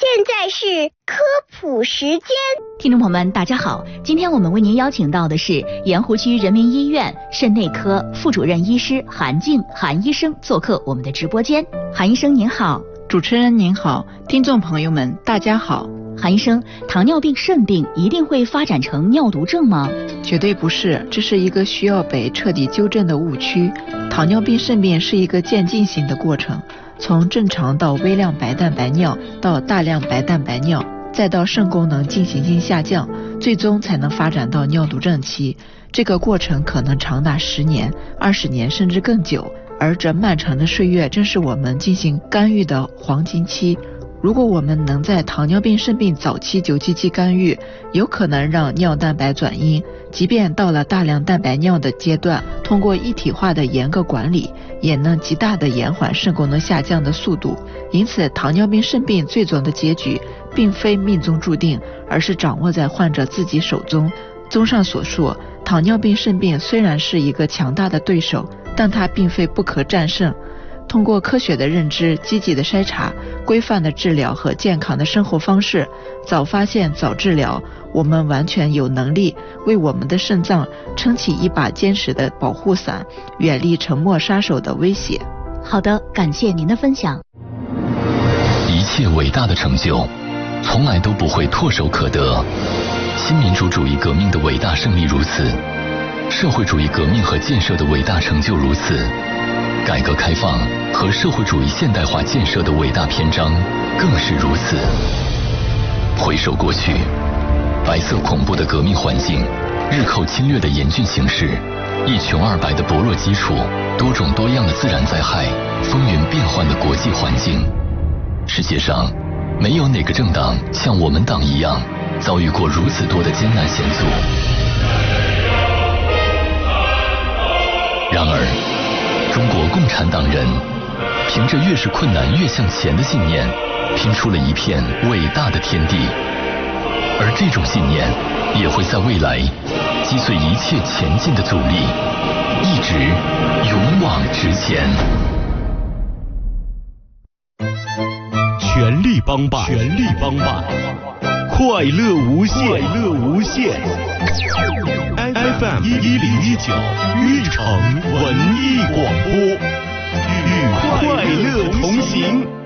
现在是科普时间。 听众朋友们大家好，今天我们为您邀请到的是盐湖区人民医院肾内科副主任医师韩静韩医生做客我们的直播间。韩医生您好。 主持人您好，听众朋友们大家好。 韩医生，糖尿病肾病一定会发展成尿毒症吗？ 绝对不是，这是一个需要被彻底纠正的误区。糖尿病肾病是一个渐进型的过程，从正常到微量白蛋白尿，到大量白蛋白尿，再到肾功能进行性下降，最终才能发展到尿毒症期。这个过程可能长达10年、20年甚至更久，而这漫长的岁月正是我们进行干预的黄金期。如果我们能在糖尿病肾病早期9七期干预，有可能让尿蛋白转阴，即便到了大量蛋白尿的阶段，通过一体化的严格管理，也能极大的延缓肾功能下降的速度。因此，糖尿病肾病最终的结局并非命中注定，而是掌握在患者自己手中。综上所述，糖尿病肾病虽然是一个强大的对手，但它并非不可战胜。通过科学的认知、积极的筛查、规范的治疗和健康的生活方式，早发现早治疗，我们完全有能力为我们的肾脏撑起一把坚实的保护伞，远离沉默杀手的威胁。 好的，感谢您的分享。 一切伟大的成就从来都不会唾手可得，新民主主义革命的伟大胜利如此，社会主义革命和建设的伟大成就如此，改革开放和社会主义现代化建设的伟大篇章更是如此。回首过去，白色恐怖的革命环境，日寇侵略的严峻形势，一穷二白的薄弱基础，多种多样的自然灾害，风云变幻的国际环境，世界上没有哪个政党像我们党一样遭遇过如此多的艰难险阻。然而中国共产党人凭着越是困难越向前的信念，拼出了一片伟大的天地，而这种信念也会在未来击碎一切前进的阻力，一直勇往直前。 全力帮办，全力帮办，快乐无限，快乐无限。FM 1019运城文艺广播，与快乐同行。